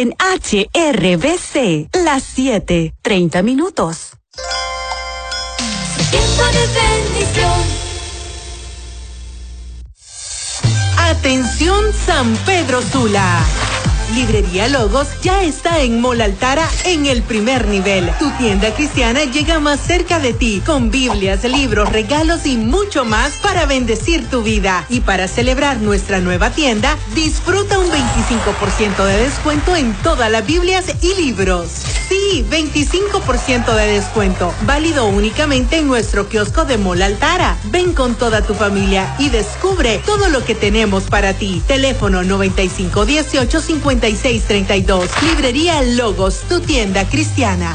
en HRBC, las 7:30. Tiempo de bendición. Atención San Pedro Sula. Librería Logos ya está en Mall Altara en el primer nivel. Tu tienda cristiana llega más cerca de ti, con Biblias, libros, regalos y mucho más para bendecir tu vida. Y para celebrar nuestra nueva tienda, disfruta un 25% de descuento en todas las Biblias y libros. Sí, 25% de descuento, válido únicamente en nuestro kiosco de Mall Altara. Ven con toda tu familia y descubre todo lo que tenemos para ti. Teléfono 9518-5632. Librería Logos, tu tienda cristiana.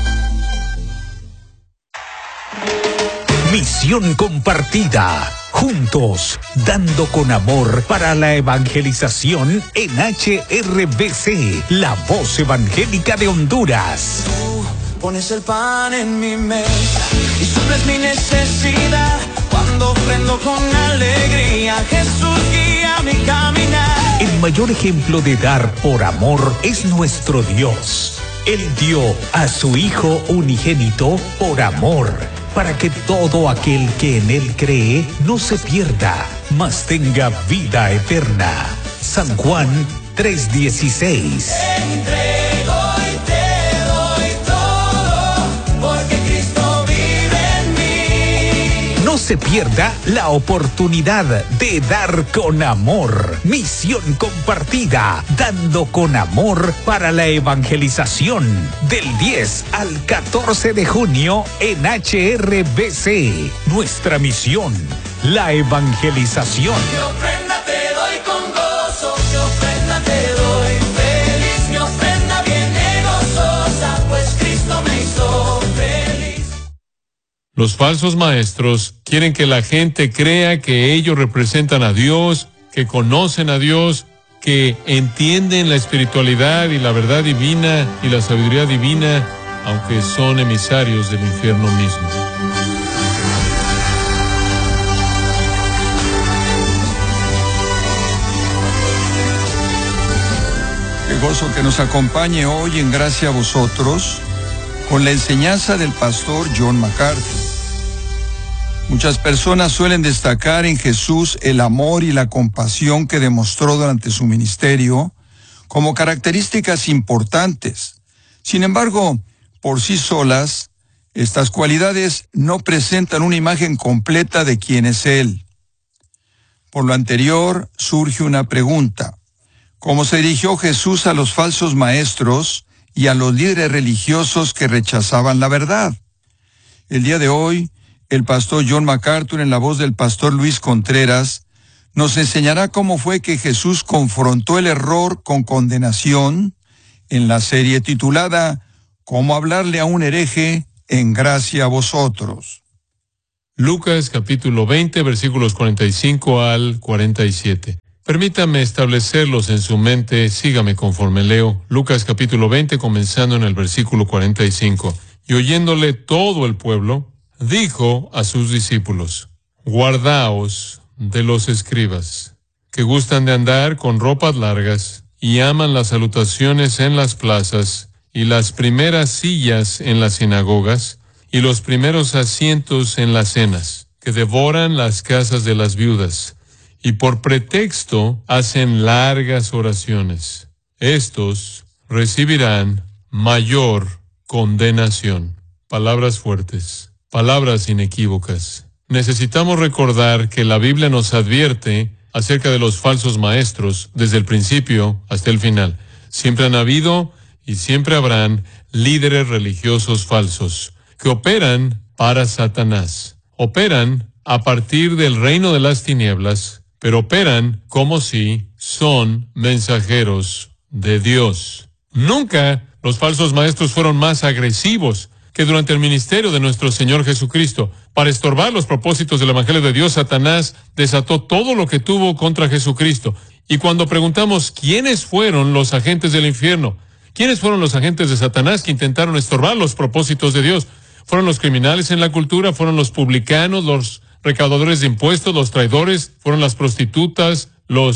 Misión compartida. Juntos, dando con amor para la evangelización en HRBC, la voz evangélica de Honduras. Tú pones el pan en mi mesa y suples mi necesidad. Cuando ofrendo con alegría, Jesús guía mi caminar. El mayor ejemplo de dar por amor es nuestro Dios. Él dio a su Hijo unigénito por amor, para que todo aquel que en Él cree no se pierda, mas tenga vida eterna. San Juan 3:16. Te entrego y te doy todo, porque Cristo vive en mí. No se pierda la oportunidad de dar con amor. Misión compartida, dando con amor para la evangelización, del 10 al 14 de junio en HRBC. Nuestra misión, la evangelización. Mi ofrenda te doy con gozo, mi ofrenda te doy feliz, mi ofrenda viene gozosa, pues Cristo me hizo feliz. Los falsos maestros quieren que la gente crea que ellos representan a Dios, que conocen a Dios, que entienden la espiritualidad y la verdad divina y la sabiduría divina, aunque son emisarios del infierno mismo. Qué gozo que nos acompañe hoy en Gracia a Vosotros con la enseñanza del pastor John MacArthur. Muchas personas suelen destacar en Jesús el amor y la compasión que demostró durante su ministerio como características importantes. Sin embargo, por sí solas, estas cualidades no presentan una imagen completa de quién es Él. Por lo anterior, surge una pregunta. ¿Cómo se dirigió Jesús a los falsos maestros y a los líderes religiosos que rechazaban la verdad? El día de hoy, el pastor John MacArthur, en la voz del pastor Luis Contreras, nos enseñará cómo fue que Jesús confrontó el error con condenación en la serie titulada ¿Cómo hablarle a un hereje en Gracia a Vosotros? Lucas capítulo 20, versículos 45 al 47. Permítame establecerlos en su mente, sígame conforme leo. Lucas capítulo 20, comenzando en el versículo 45. Y oyéndole todo el pueblo, dijo a sus discípulos: guardaos de los escribas, que gustan de andar con ropas largas, y aman las salutaciones en las plazas, y las primeras sillas en las sinagogas, y los primeros asientos en las cenas, que devoran las casas de las viudas, y por pretexto hacen largas oraciones. Estos recibirán mayor condenación. Palabras fuertes, palabras inequívocas. Necesitamos recordar que la Biblia nos advierte acerca de los falsos maestros desde el principio hasta el final. Siempre han habido y siempre habrán líderes religiosos falsos que operan para Satanás. Operan a partir del reino de las tinieblas, pero operan como si son mensajeros de Dios. Nunca los falsos maestros fueron más agresivos que durante el ministerio de nuestro Señor Jesucristo. Para estorbar los propósitos del Evangelio de Dios, Satanás desató todo lo que tuvo contra Jesucristo. Y cuando preguntamos quiénes fueron los agentes del infierno, quiénes fueron los agentes de Satanás que intentaron estorbar los propósitos de Dios, fueron los criminales en la cultura, fueron los publicanos, los recaudadores de impuestos, los traidores, fueron las prostitutas, los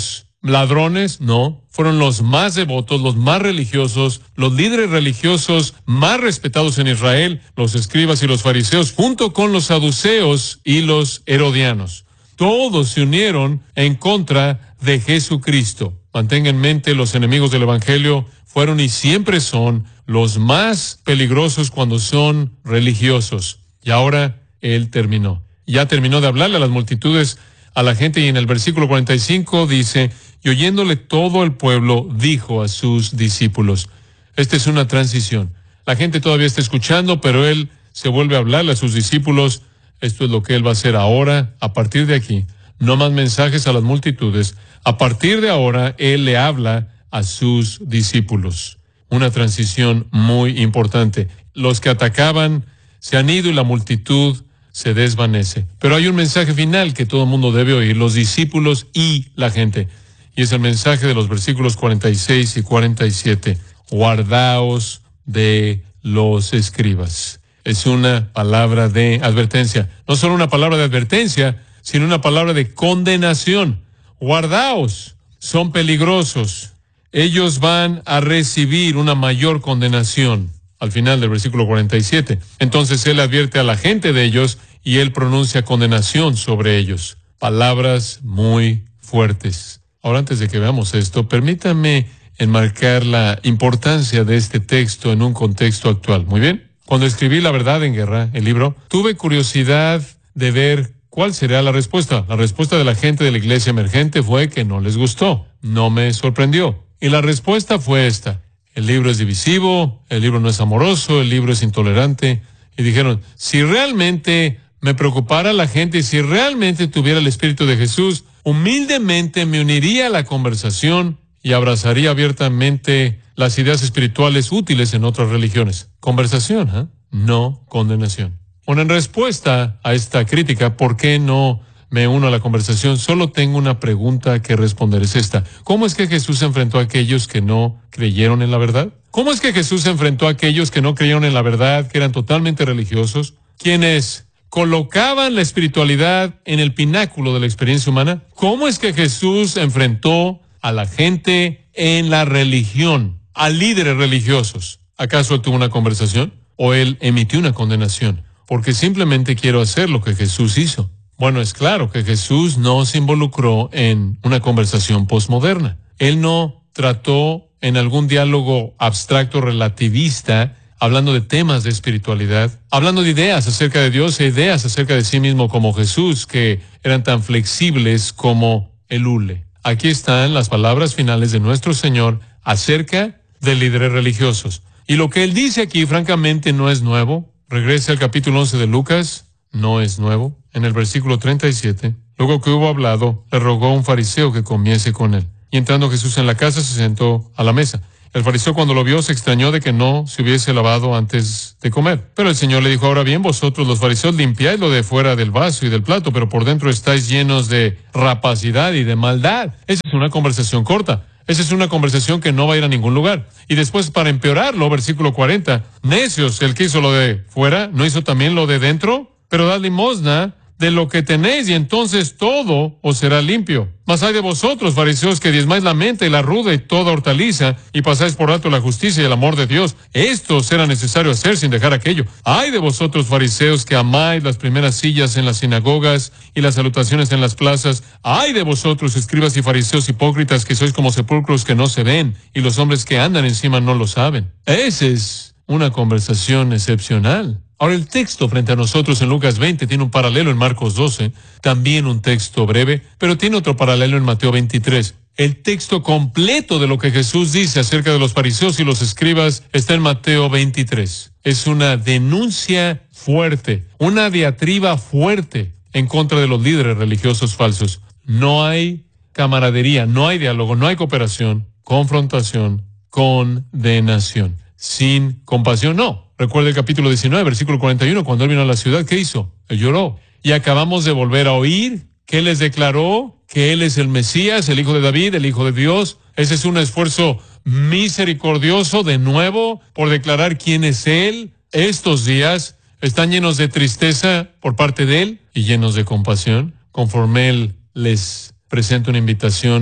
ladrones, no. Fueron los más devotos, los más religiosos, los líderes religiosos más respetados en Israel, los escribas y los fariseos, junto con los saduceos y los herodianos. Todos se unieron en contra de Jesucristo. Mantenga en mente, los enemigos del Evangelio fueron y siempre son los más peligrosos cuando son religiosos. Y ahora Él terminó. Ya terminó de hablarle a las multitudes, a la gente, y en el versículo 45 dice, y oyéndole todo el pueblo, dijo a sus discípulos. Esta es una transición. La gente todavía está escuchando, pero Él se vuelve a hablarle a sus discípulos. Esto es lo que Él va a hacer ahora, a partir de aquí. No más mensajes a las multitudes. A partir de ahora, Él le habla a sus discípulos. Una transición muy importante. Los que atacaban se han ido y la multitud se desvanece. Pero hay un mensaje final que todo el mundo debe oír, los discípulos y la gente. Y es el mensaje de los versículos 46 y 47. Guardaos de los escribas. Es una palabra de advertencia. No solo una palabra de advertencia, sino una palabra de condenación. Guardaos, son peligrosos. Ellos van a recibir una mayor condenación. Al final del versículo 47. Entonces Él advierte a la gente de ellos y Él pronuncia condenación sobre ellos. Palabras muy fuertes. Ahora, antes de que veamos esto, permítame enmarcar la importancia de este texto en un contexto actual. Muy bien. Cuando escribí La Verdad en Guerra, el libro, tuve curiosidad de ver cuál sería la respuesta. La respuesta de la gente de la iglesia emergente fue que no les gustó. No me sorprendió. Y la respuesta fue esta. El libro es divisivo, el libro no es amoroso, el libro es intolerante. Y dijeron, si realmente me preocupara la gente, si realmente tuviera el Espíritu de Jesús, humildemente me uniría a la conversación y abrazaría abiertamente las ideas espirituales útiles en otras religiones. Conversación, no condenación. Bueno, en respuesta a esta crítica, ¿por qué no me uno a la conversación? Solo tengo una pregunta que responder, es esta. ¿Cómo es que Jesús se enfrentó a aquellos que no creyeron en la verdad? ¿Cómo es que Jesús se enfrentó a aquellos que no creyeron en la verdad, que eran totalmente religiosos, quienes colocaban la espiritualidad en el pináculo de la experiencia humana? ¿Cómo es que Jesús enfrentó a la gente en la religión, a líderes religiosos? ¿Acaso él tuvo una conversación? ¿O él emitió una condenación? Porque simplemente quiero hacer lo que Jesús hizo. Bueno, es claro que Jesús no se involucró en una conversación posmoderna. Él no trató en algún diálogo abstracto relativista, hablando de temas de espiritualidad, hablando de ideas acerca de Dios e ideas acerca de sí mismo como Jesús, que eran tan flexibles como el hule. Aquí están las palabras finales de nuestro Señor acerca de líderes religiosos. Y lo que Él dice aquí, francamente, no es nuevo. Regrese al capítulo 11 de Lucas, no es nuevo. En el versículo 37, luego que hubo hablado, le rogó a un fariseo que comiese con él. Y entrando Jesús en la casa, se sentó a la mesa. El fariseo, cuando lo vio, se extrañó de que no se hubiese lavado antes de comer. Pero el Señor le dijo, ahora bien, vosotros los fariseos limpiáis lo de fuera del vaso y del plato, pero por dentro estáis llenos de rapacidad y de maldad. Esa es una conversación corta. Esa es una conversación que no va a ir a ningún lugar. Y después, para empeorarlo, versículo 40, necios, el que hizo lo de fuera, ¿no hizo también lo de dentro? Pero dad limosna de lo que tenéis, y entonces todo os será limpio. Mas hay de vosotros, fariseos, que diezmáis la menta y la ruda y toda hortaliza, y pasáis por alto la justicia y el amor de Dios. Esto será necesario hacer sin dejar aquello. Hay de vosotros, fariseos, que amáis las primeras sillas en las sinagogas y las salutaciones en las plazas. Hay de vosotros, escribas y fariseos hipócritas, que sois como sepulcros que no se ven, y los hombres que andan encima no lo saben. Esa es una conversación excepcional. Ahora, el texto frente a nosotros en Lucas 20 tiene un paralelo en Marcos 12, también un texto breve, pero tiene otro paralelo en Mateo 23. El texto completo de lo que Jesús dice acerca de los fariseos y los escribas está en Mateo 23. Es una denuncia fuerte, una diatriba fuerte en contra de los líderes religiosos falsos. No hay camaradería, no hay diálogo, no hay cooperación, confrontación, condenación. Sin compasión, no. Recuerda el capítulo 19, versículo 41, cuando él vino a la ciudad, ¿qué hizo? Él lloró. Y acabamos de volver a oír que él les declaró que él es el Mesías, el Hijo de David, el Hijo de Dios. Ese es un esfuerzo misericordioso, de nuevo, por declarar quién es él. Estos días están llenos de tristeza por parte de él y llenos de compasión, conforme él les presenta una invitación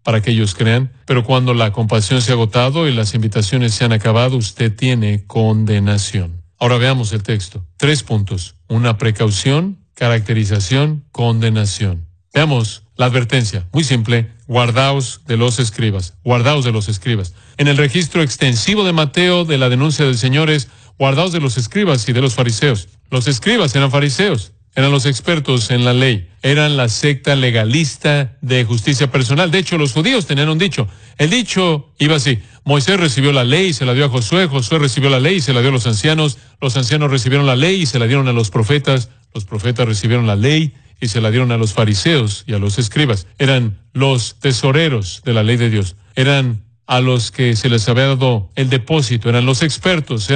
para que ellos crean, pero cuando la compasión se ha agotado y las invitaciones se han acabado, usted tiene condenación. Ahora veamos el texto. 3 puntos. Una precaución, caracterización, condenación. Veamos la advertencia. Muy simple. Guardaos de los escribas. Guardaos de los escribas. En el registro extensivo de Mateo de la denuncia del Señor es guardaos de los escribas y de los fariseos. Los escribas eran fariseos. Eran los expertos en la ley. Eran la secta legalista de justicia personal. De hecho, los judíos tenían un dicho. El dicho iba así. Moisés recibió la ley y se la dio a Josué. Josué recibió la ley y se la dio a los ancianos. Los ancianos recibieron la ley y se la dieron a los profetas. Los profetas recibieron la ley y se la dieron a los fariseos y a los escribas. Eran los tesoreros de la ley de Dios. Eran a los que se les había dado el depósito. Eran los expertos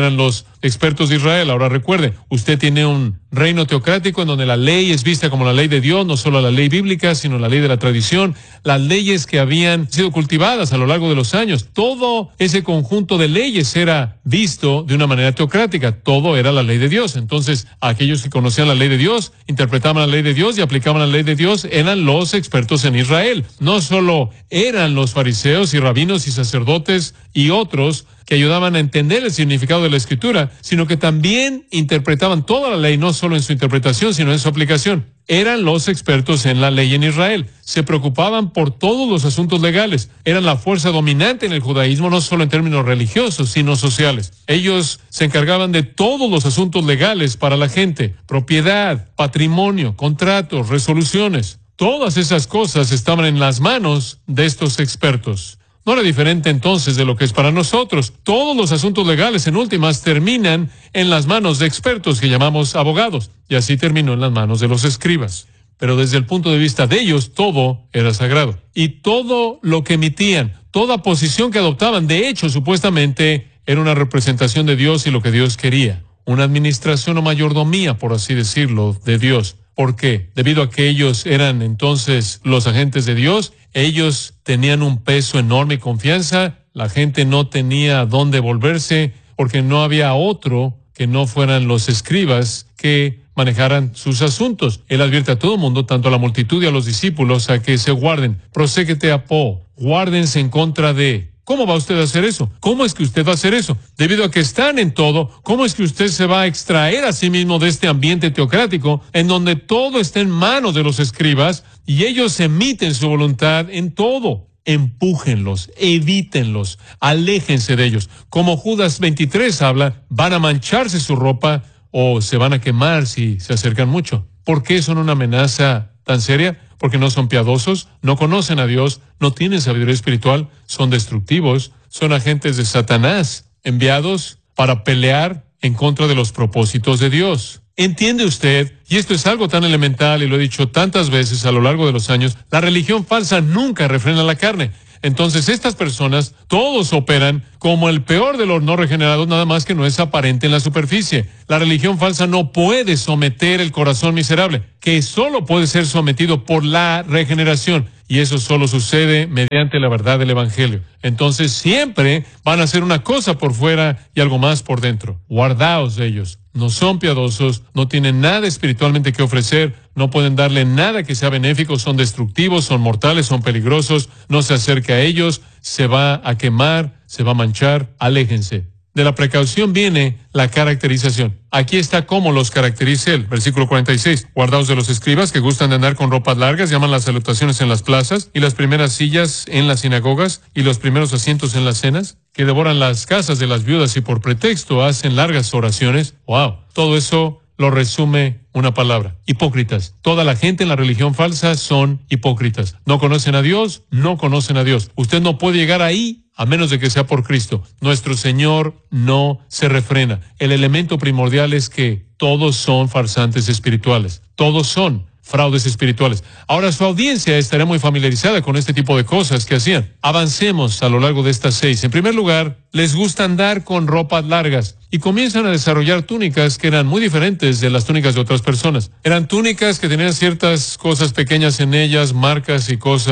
de Israel. Ahora recuerde, usted tiene un reino teocrático en donde la ley es vista como la ley de Dios, no solo la ley bíblica, sino la ley de la tradición, las leyes que habían sido cultivadas a lo largo de los años. Todo ese conjunto de leyes era visto de una manera teocrática. Todo era la ley de Dios. Entonces, aquellos que conocían la ley de Dios, interpretaban la ley de Dios y aplicaban la ley de Dios, eran los expertos en Israel. No solo eran los fariseos y rabinos y sacerdotes y otros que ayudaban a entender el significado de la Escritura, sino que también interpretaban toda la ley, no solo en su interpretación, sino en su aplicación. Eran los expertos en la ley en Israel. Se preocupaban por todos los asuntos legales. Eran la fuerza dominante en el judaísmo, no solo en términos religiosos, sino sociales. Ellos se encargaban de todos los asuntos legales para la gente: propiedad, patrimonio, contratos, resoluciones. Todas esas cosas estaban en las manos de estos expertos. No era diferente entonces de lo que es para nosotros. Todos los asuntos legales en últimas terminan en las manos de expertos que llamamos abogados, y así terminó en las manos de los escribas. Pero desde el punto de vista de ellos, todo era sagrado. Y todo lo que emitían, toda posición que adoptaban, de hecho, supuestamente, era una representación de Dios y lo que Dios quería. Una administración o mayordomía, por así decirlo, de Dios. ¿Por qué? Debido a que ellos eran entonces los agentes de Dios, ellos tenían un peso enorme y confianza, la gente no tenía a dónde volverse, porque no había otro que no fueran los escribas que manejaran sus asuntos. Él advierte a todo el mundo, tanto a la multitud y a los discípulos, a que se guarden. Proségete a guárdense en contra de. ¿Cómo va usted a hacer eso? ¿Cómo es que usted va a hacer eso? Debido a que están en todo, ¿cómo es que usted se va a extraer a sí mismo de este ambiente teocrático en donde todo está en manos de los escribas y ellos emiten su voluntad en todo? Empújenlos, evítenlos, aléjense de ellos. Como Judas 23 habla, van a mancharse su ropa o se van a quemar si se acercan mucho. ¿Por qué son una amenaza tan seria? Porque no son piadosos, no conocen a Dios, no tienen sabiduría espiritual, son destructivos, son agentes de Satanás, enviados para pelear en contra de los propósitos de Dios. ¿Entiende usted? Y esto es algo tan elemental, y lo he dicho tantas veces a lo largo de los años, la religión falsa nunca refrena la carne. Entonces estas personas, todos operan como el peor de los no regenerados, nada más que no es aparente en la superficie. La religión falsa no puede someter el corazón miserable, que solo puede ser sometido por la regeneración. Y eso solo sucede mediante la verdad del Evangelio. Entonces siempre van a hacer una cosa por fuera y algo más por dentro. Guardaos de ellos. No son piadosos, no tienen nada espiritualmente que ofrecer, no pueden darle nada que sea benéfico, son destructivos, son mortales, son peligrosos, no se acerque a ellos, se va a quemar, se va a manchar, aléjense. De la precaución viene la caracterización. Aquí está cómo los caracteriza él. Versículo 46. Guardaos de los escribas que gustan de andar con ropas largas, llaman las salutaciones en las plazas y las primeras sillas en las sinagogas y los primeros asientos en las cenas, que devoran las casas de las viudas y por pretexto hacen largas oraciones. ¡Wow! Todo eso lo resume una palabra: hipócritas. Toda la gente en la religión falsa son hipócritas. No conocen a Dios, no conocen a Dios. Usted no puede llegar ahí a menos de que sea por Cristo. Nuestro Señor no se refrena. El elemento primordial es que todos son farsantes espirituales. Todos son fraudes espirituales. Ahora su audiencia estará muy familiarizada con este tipo de cosas que hacían. Avancemos a lo largo de estas 6. En primer lugar, les gusta andar con ropas largas y comienzan a desarrollar túnicas que eran muy diferentes de las túnicas de otras personas. Eran túnicas que tenían ciertas cosas pequeñas en ellas, marcas y cosas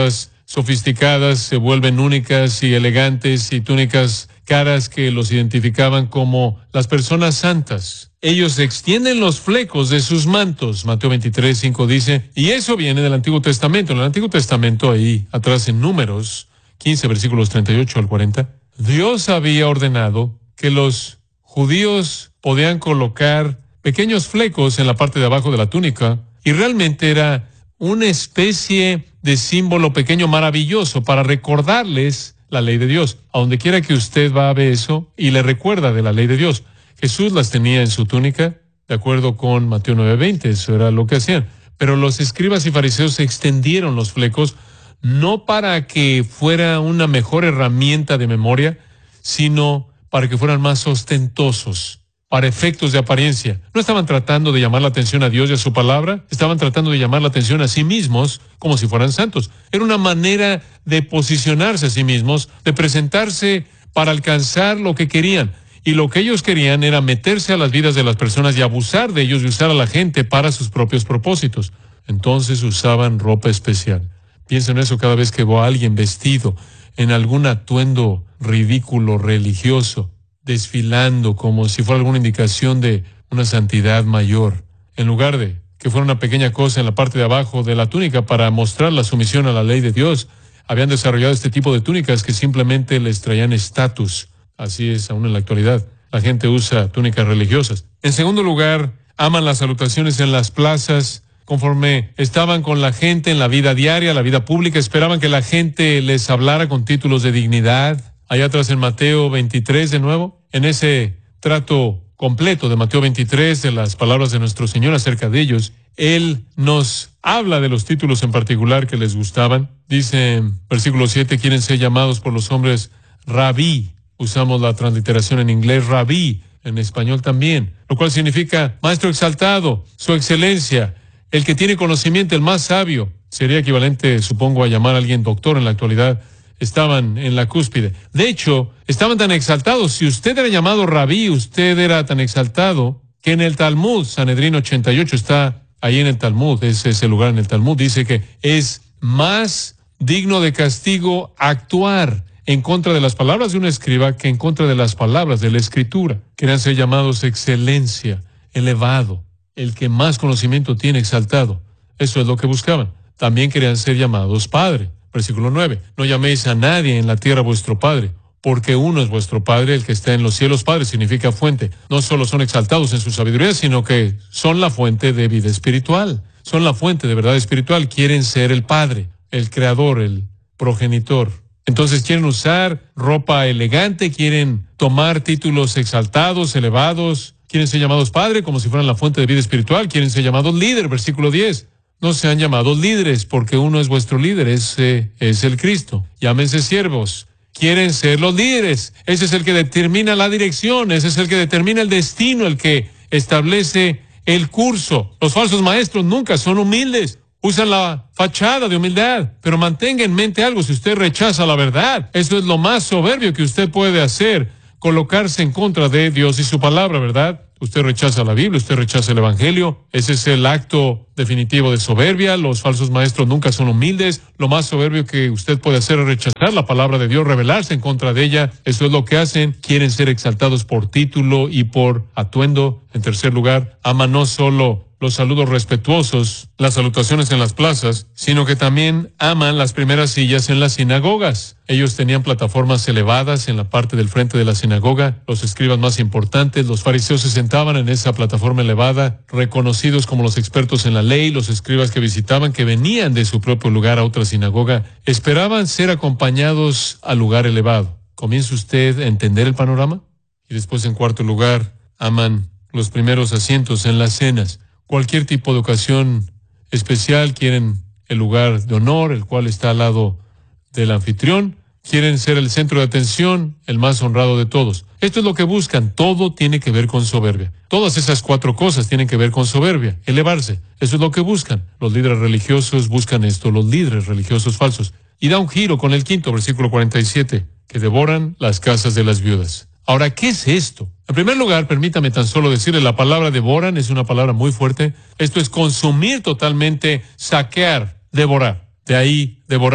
sofisticadas se vuelven únicas y elegantes y túnicas caras que los identificaban como las personas santas. Ellos extienden los flecos de sus mantos. Mateo 23:5 dice, y eso viene del Antiguo Testamento. En el Antiguo Testamento, ahí atrás en Números 15, versículos 38 al 40, Dios había ordenado que los judíos podían colocar pequeños flecos en la parte de abajo de la túnica, y realmente era una especie de símbolo pequeño maravilloso para recordarles la ley de Dios. A donde quiera que usted va a ver eso y le recuerda de la ley de Dios. Jesús las tenía en su túnica, de acuerdo con Mateo 9:20, eso era lo que hacían. Pero los escribas y fariseos extendieron los flecos, no para que fuera una mejor herramienta de memoria, sino para que fueran más ostentosos, para efectos de apariencia. No estaban tratando de llamar la atención a Dios y a su palabra, estaban tratando de llamar la atención a sí mismos como si fueran santos. Era una manera de posicionarse a sí mismos, de presentarse para alcanzar lo que querían. Y lo que ellos querían era meterse a las vidas de las personas y abusar de ellos y usar a la gente para sus propios propósitos. Entonces usaban ropa especial. Pienso en eso cada vez que veo a alguien vestido en algún atuendo ridículo religioso, desfilando como si fuera alguna indicación de una santidad mayor, en lugar de que fuera una pequeña cosa en la parte de abajo de la túnica para mostrar la sumisión a la ley de Dios. Habían desarrollado este tipo de túnicas que simplemente les traían estatus. Así es aún en la actualidad. La gente usa túnicas religiosas. En segundo lugar, aman las salutaciones en las plazas. Conforme estaban con la gente en la vida diaria, la vida pública, esperaban que la gente les hablara con títulos de dignidad. Allá atrás en Mateo 23 de nuevo, en ese trato completo de Mateo 23, de las palabras de nuestro Señor acerca de ellos, Él nos habla de los títulos en particular que les gustaban. Dice en versículo 7, quieren ser llamados por los hombres rabí. Usamos la transliteración en inglés rabí, en español también, lo cual significa maestro exaltado, su excelencia, el que tiene conocimiento, el más sabio. Sería equivalente, supongo, a llamar a alguien doctor en la actualidad. Estaban en la cúspide. De hecho, estaban tan exaltados. Si usted era llamado rabí, usted era tan exaltado que en el Talmud, Sanedrín 88 está ahí en el Talmud, es ese lugar en el Talmud, dice que es más digno de castigo actuar en contra de las palabras de un escriba que en contra de las palabras de la Escritura. Querían ser llamados excelencia, elevado, el que más conocimiento tiene, exaltado. Eso es lo que buscaban. También querían ser llamados Padre. Versículo 9, no llaméis a nadie en la tierra vuestro Padre, porque uno es vuestro Padre, el que está en los cielos. Padre significa fuente. No solo son exaltados en su sabiduría, sino que son la fuente de vida espiritual. Son la fuente de verdad espiritual. Quieren ser el Padre, el Creador, el progenitor. Entonces quieren usar ropa elegante, quieren tomar títulos exaltados, elevados, quieren ser llamados Padre como si fueran la fuente de vida espiritual, quieren ser llamados líder. Versículo 10. No sean llamados líderes, porque uno es vuestro líder, ese es el Cristo. Llámense siervos. Quieren ser los líderes. Ese es el que determina la dirección, ese es el que determina el destino, el que establece el curso. Los falsos maestros nunca son humildes. Usan la fachada de humildad, pero mantenga en mente algo: si usted rechaza la verdad, eso es lo más soberbio que usted puede hacer, colocarse en contra de Dios y su palabra, ¿verdad? Usted rechaza la Biblia, usted rechaza el Evangelio. Ese es el acto definitivo de soberbia. Los falsos maestros nunca son humildes. Lo más soberbio que usted puede hacer es rechazar la palabra de Dios, rebelarse en contra de ella. Eso es lo que hacen. Quieren ser exaltados por título y por atuendo. En tercer lugar, aman no solo los saludos respetuosos, las salutaciones en las plazas, sino que también aman las primeras sillas en las sinagogas. Ellos tenían plataformas elevadas en la parte del frente de la sinagoga. Los escribas más importantes, los fariseos, se sentaban en esa plataforma elevada, reconocidos como los expertos en la ley. Los escribas que visitaban, que venían de su propio lugar a otra sinagoga, esperaban ser acompañados al lugar elevado. ¿Comienza usted a entender el panorama? Y después, en cuarto lugar, aman los primeros asientos en las cenas. Cualquier tipo de ocasión especial, quieren el lugar de honor, el cual está al lado del anfitrión. Quieren ser el centro de atención, el más honrado de todos. Esto es lo que buscan. Todo tiene que ver con soberbia. Todas esas cuatro cosas tienen que ver con soberbia, elevarse. Eso es lo que buscan. Los líderes religiosos buscan esto, los líderes religiosos falsos. Y da un giro con el quinto, versículo 47, que devoran las casas de las viudas. Ahora, ¿qué es esto? En primer lugar, permítame tan solo decirle, la palabra devoran es una palabra muy fuerte. Esto es consumir totalmente, saquear, devorar. De ahí, devorar.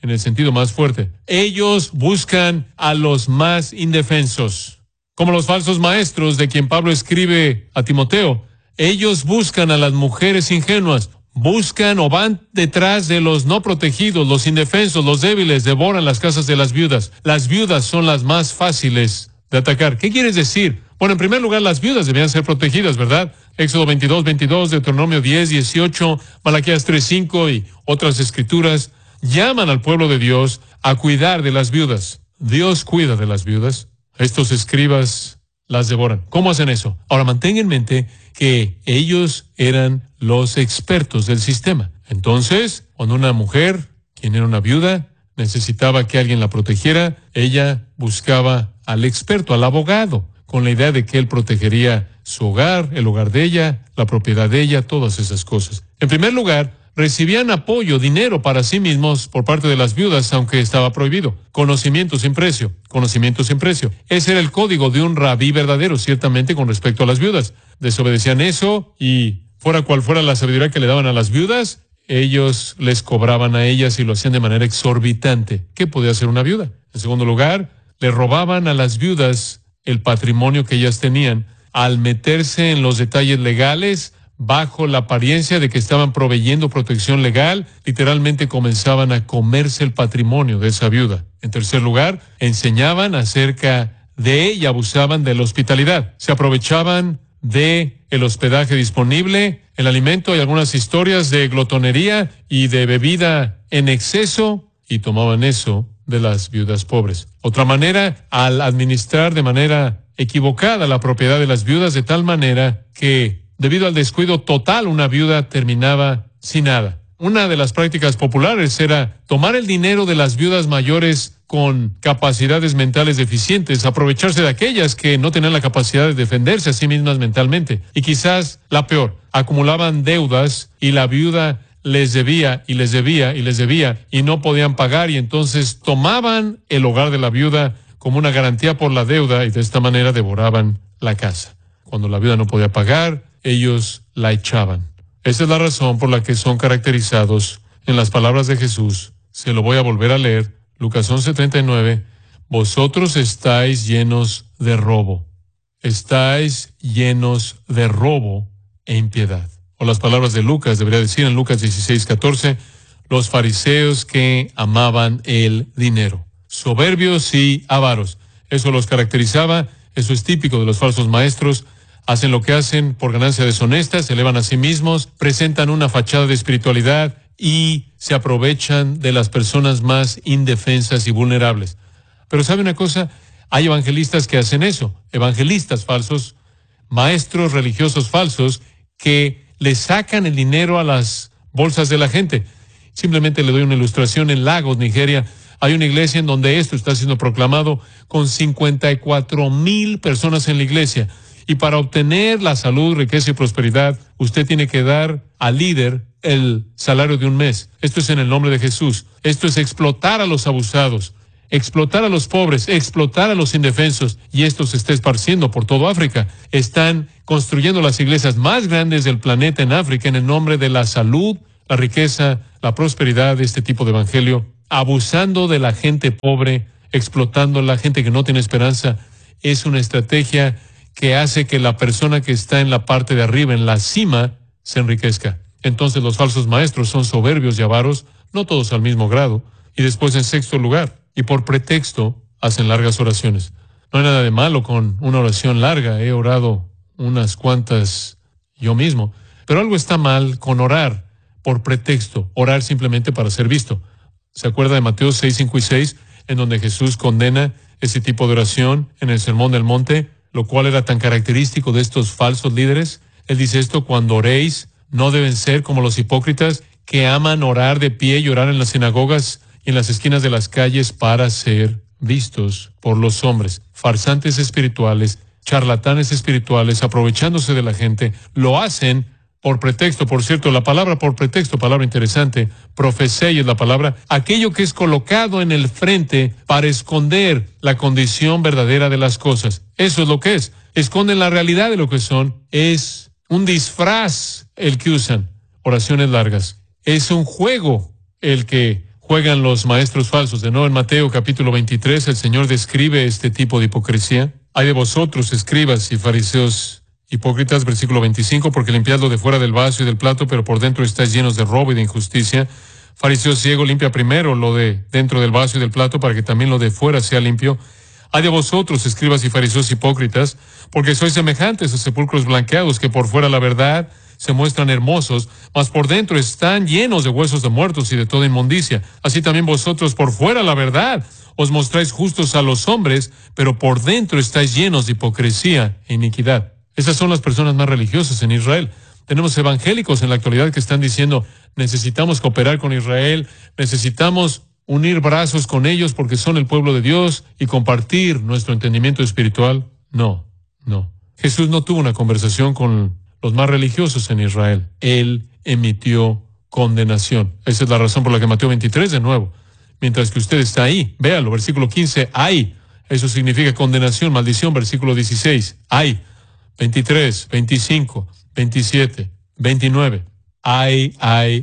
en el sentido más fuerte. Ellos buscan a los más indefensos. Como los falsos maestros de quien Pablo escribe a Timoteo, ellos buscan a las mujeres ingenuas, buscan o van detrás de los no protegidos, los indefensos, los débiles, devoran las casas de las viudas. Las viudas son las más fáciles de atacar. ¿Qué quieres decir? Bueno, en primer lugar, las viudas debían ser protegidas, ¿verdad? Éxodo 22:22, Deuteronomio 10:18, Malaquías 3:5 y otras escrituras llaman al pueblo de Dios a cuidar de las viudas. Dios cuida de las viudas. Estos escribas las devoran. ¿Cómo hacen eso? Ahora, mantengan en mente que ellos eran los expertos del sistema. Entonces, cuando una mujer, quien era una viuda, necesitaba que alguien la protegiera, ella buscaba al experto, al abogado, con la idea de que él protegería su hogar, el hogar de ella, la propiedad de ella, todas esas cosas. En primer lugar, recibían apoyo, dinero para sí mismos por parte de las viudas, aunque estaba prohibido. Conocimiento sin precio, conocimiento sin precio. Ese era el código de un rabí verdadero, ciertamente, con respecto a las viudas. Desobedecían eso y fuera cual fuera la sabiduría que le daban a las viudas, ellos les cobraban a ellas y lo hacían de manera exorbitante. ¿Qué podía hacer una viuda? En segundo lugar, le robaban a las viudas el patrimonio que ellas tenían al meterse en los detalles legales bajo la apariencia de que estaban proveyendo protección legal. Literalmente comenzaban a comerse el patrimonio de esa viuda. En tercer lugar, enseñaban acerca de ella, abusaban de la hospitalidad. Se aprovechaban de el hospedaje disponible, el alimento y algunas historias de glotonería y de bebida en exceso y tomaban eso de las viudas pobres. Otra manera, al administrar de manera equivocada la propiedad de las viudas de tal manera que debido al descuido total una viuda terminaba sin nada. Una de las prácticas populares era tomar el dinero de las viudas mayores con capacidades mentales deficientes, aprovecharse de aquellas que no tenían la capacidad de defenderse a sí mismas mentalmente. Y quizás la peor, acumulaban deudas y la viuda les debía y les debía y les debía y no podían pagar y entonces tomaban el hogar de la viuda como una garantía por la deuda y de esta manera devoraban la casa. Cuando la viuda no podía pagar, ellos la echaban. Esa es la razón por la que son caracterizados en las palabras de Jesús. Se lo voy a volver a leer. Lucas 11:39. Vosotros estáis llenos de robo. Estáis llenos de robo e impiedad. O las palabras de Lucas, debería decir en Lucas 16:14. Los fariseos que amaban el dinero. Soberbios y avaros. Eso los caracterizaba. Eso es típico de los falsos maestros. Hacen lo que hacen por ganancia deshonesta, se elevan a sí mismos, presentan una fachada de espiritualidad y se aprovechan de las personas más indefensas y vulnerables. Pero ¿sabe una cosa? Hay evangelistas que hacen eso, evangelistas falsos, maestros religiosos falsos que le sacan el dinero a las bolsas de la gente. Simplemente le doy una ilustración. En Lagos, Nigeria, hay una iglesia en donde esto está siendo proclamado con 54,000 personas en la iglesia. Y para obtener la salud, riqueza y prosperidad, usted tiene que dar al líder el salario de un mes. Esto es en el nombre de Jesús. Esto es explotar a los abusados, explotar a los pobres, explotar a los indefensos. Y esto se está esparciendo por todo África. Están construyendo las iglesias más grandes del planeta en África en el nombre de la salud, la riqueza, la prosperidad de este tipo de evangelio, abusando de la gente pobre, explotando a la gente que no tiene esperanza. Es una estrategia que hace que la persona que está en la parte de arriba, en la cima, se enriquezca. Entonces los falsos maestros son soberbios y avaros, no todos al mismo grado. Y después, en sexto lugar, y por pretexto, hacen largas oraciones. No hay nada de malo con una oración larga. He orado unas cuantas yo mismo. Pero algo está mal con orar por pretexto, orar simplemente para ser visto. ¿Se acuerda de Mateo 6, 5 y 6, en donde Jesús condena ese tipo de oración en el Sermón del Monte, lo cual era tan característico de estos falsos líderes? Él dice esto: cuando oréis, no deben ser como los hipócritas que aman orar de pie y orar en las sinagogas y en las esquinas de las calles para ser vistos por los hombres. Farsantes espirituales, charlatanes espirituales, aprovechándose de la gente, lo hacen por pretexto. Por cierto, la palabra por pretexto, palabra interesante, profecei es la palabra, aquello que es colocado en el frente para esconder la condición verdadera de las cosas. Eso es lo que es. Esconden la realidad de lo que son. Es un disfraz el que usan. Oraciones largas. Es un juego el que juegan los maestros falsos. De nuevo en Mateo capítulo 23, el Señor describe este tipo de hipocresía. Hay de vosotros, escribas y fariseos hipócritas, versículo 25, porque limpiad lo de fuera del vaso y del plato, pero por dentro estáis llenos de robo y de injusticia. Fariseo ciego, limpia primero lo de dentro del vaso y del plato, para que también lo de fuera sea limpio. Hay de vosotros, escribas y fariseos hipócritas, porque sois semejantes a sepulcros blanqueados, que por fuera la verdad se muestran hermosos, mas por dentro están llenos de huesos de muertos y de toda inmundicia. Así también vosotros por fuera la verdad os mostráis justos a los hombres, pero por dentro estáis llenos de hipocresía e iniquidad. Esas son las personas más religiosas en Israel. Tenemos evangélicos en la actualidad que están diciendo, necesitamos cooperar con Israel, necesitamos unir brazos con ellos porque son el pueblo de Dios y compartir nuestro entendimiento espiritual. No. Jesús no tuvo una conversación con los más religiosos en Israel. Él emitió condenación. Esa es la razón por la que Mateo 23, de nuevo, mientras que usted está ahí, véalo, versículo 15, ay, eso significa condenación, maldición, versículo 16, ay, 23, 25, 27, 29, ay,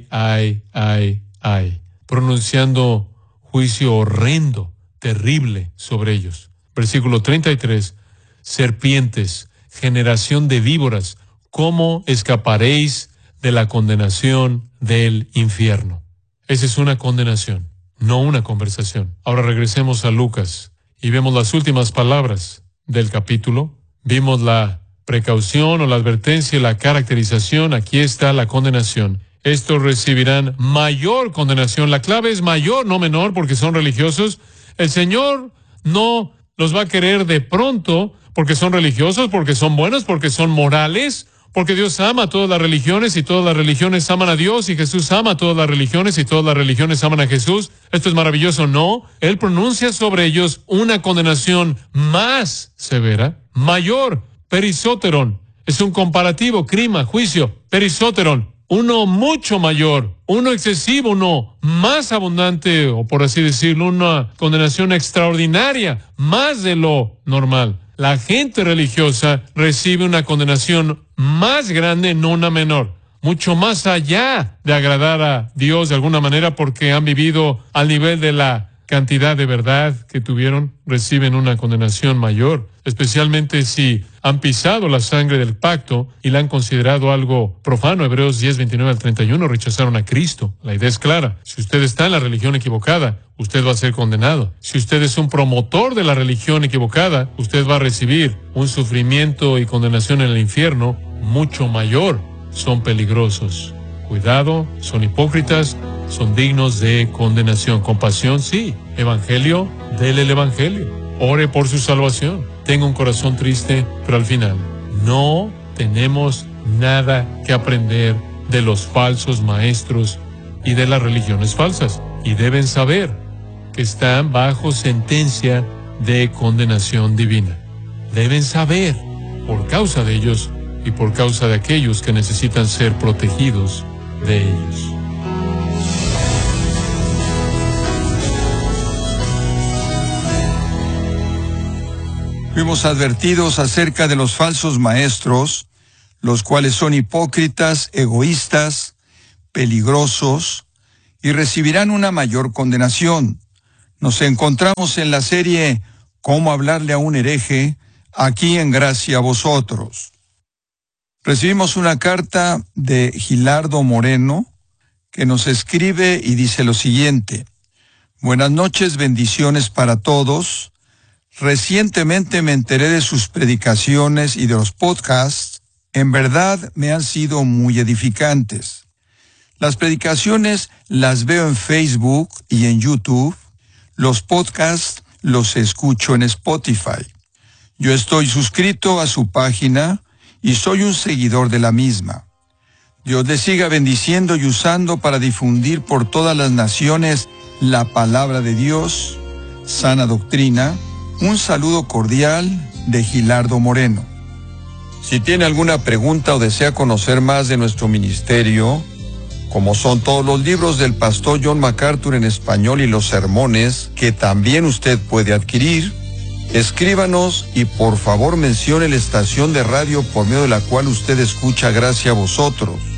pronunciando juicio horrendo, terrible sobre ellos. Versículo 33, serpientes, generación de víboras, ¿cómo escaparéis de la condenación del infierno? Esa es una condenación, no una conversación. Ahora regresemos a Lucas y vemos las últimas palabras del capítulo. Vimos la precaución o la advertencia y la caracterización. Aquí está la condenación. Estos recibirán mayor condenación. La clave es mayor, no menor, porque son religiosos. El Señor no los va a querer de pronto porque son religiosos, porque son buenos, porque son morales, porque Dios ama a todas las religiones y todas las religiones aman a Dios y Jesús ama a todas las religiones y todas las religiones aman a Jesús. Esto es maravilloso, no. Él pronuncia sobre ellos una condenación más severa, mayor, perisóteron. Es un comparativo, crima, juicio, perisóteron. Uno mucho mayor, uno excesivo, uno más abundante, o por así decirlo, una condenación extraordinaria, más de lo normal. La gente religiosa recibe una condenación más grande, no una menor, mucho más allá de agradar a Dios de alguna manera porque han vivido al nivel de la cantidad de verdad que tuvieron, reciben una condenación mayor, especialmente si han pisado la sangre del pacto y la han considerado algo profano. Hebreos 10, 29 al 31, rechazaron a Cristo. La idea es clara. Si usted está en la religión equivocada, usted va a ser condenado. Si usted es un promotor de la religión equivocada, usted va a recibir un sufrimiento y condenación en el infierno mucho mayor. Son peligrosos. Cuidado, son hipócritas, son dignos de condenación. Compasión, sí. Evangelio, dele el evangelio. Ore por su salvación. Tenga un corazón triste, pero al final no tenemos nada que aprender de los falsos maestros y de las religiones falsas. Y deben saber que están bajo sentencia de condenación divina. Deben saber, por causa de ellos y por causa de aquellos que necesitan ser protegidos de ellos. Fuimos advertidos acerca de los falsos maestros, los cuales son hipócritas, egoístas, peligrosos, y recibirán una mayor condenación. Nos encontramos en la serie ¿Cómo hablarle a un hereje?, aquí en Gracia a Vosotros. Recibimos una carta de Gilardo Moreno, que nos escribe y dice lo siguiente: buenas noches, bendiciones para todos. Recientemente me enteré de sus predicaciones y de los podcasts. En verdad me han sido muy edificantes. Las predicaciones las veo en Facebook y en YouTube. Los podcasts los escucho en Spotify. Yo estoy suscrito a su página y soy un seguidor de la misma. Dios les siga bendiciendo y usando para difundir por todas las naciones la palabra de Dios, sana doctrina. Un saludo cordial de Gilardo Moreno. Si tiene alguna pregunta o desea conocer más de nuestro ministerio, como son todos los libros del pastor John MacArthur en español y los sermones que también usted puede adquirir, escríbanos y por favor mencione la estación de radio por medio de la cual usted escucha Gracia a Vosotros.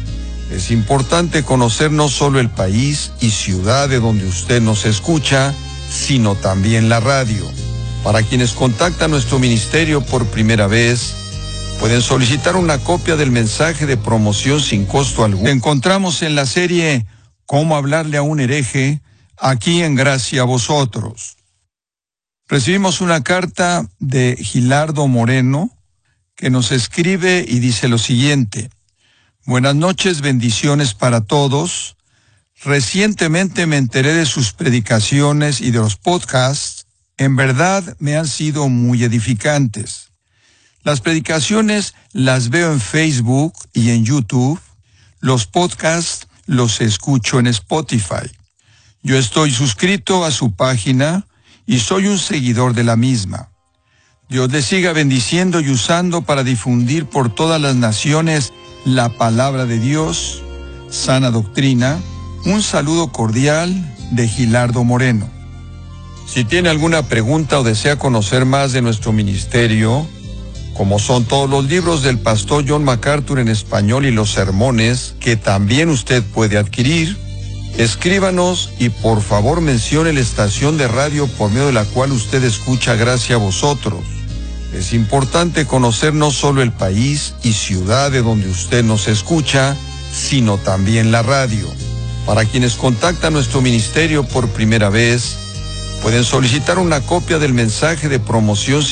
Es importante conocer no solo el país y ciudad de donde usted nos escucha, sino también la radio. Para quienes contactan nuestro ministerio por primera vez, pueden solicitar una copia del mensaje de promoción sin costo alguno. Encontramos en la serie Cómo hablarle a un hereje, aquí en Gracia a Vosotros. Recibimos una carta de Gilardo Moreno, que nos escribe y dice lo siguiente: buenas noches, bendiciones para todos. Recientemente me enteré de sus predicaciones y de los podcasts. En verdad me han sido muy edificantes. Las predicaciones las veo en Facebook y en YouTube. Los podcasts los escucho en Spotify. Yo estoy suscrito a su página y soy un seguidor de la misma. Dios les siga bendiciendo y usando para difundir por todas las naciones la palabra de Dios, sana doctrina. Un saludo cordial de Gilardo Moreno. Si tiene alguna pregunta o desea conocer más de nuestro ministerio, como son todos los libros del pastor John MacArthur en español y los sermones que también usted puede adquirir, escríbanos y por favor mencione la estación de radio por medio de la cual usted escucha Gracia a Vosotros. Es importante conocer no solo el país y ciudad de donde usted nos escucha, sino también la radio. Para quienes contactan nuestro ministerio por primera vez, pueden solicitar una copia del mensaje de promoción